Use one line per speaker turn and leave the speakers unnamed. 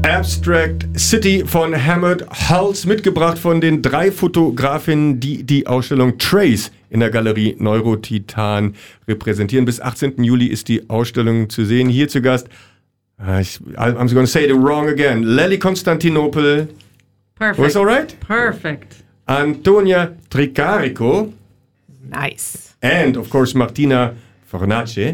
Abstract City von Hammett Hulse, mitgebracht von den 3 Fotografinnen, die die Ausstellung Trace in der Galerie Neurotitan repräsentieren. Bis 18. Juli ist die Ausstellung zu sehen. Hier zu Gast, I'm going to say it wrong again, Lely Konstantinopoulos.
Perfect.
Was all right?
Perfect.
Antonia Tricarico.
Nice.
And, of course, Martina Fornace.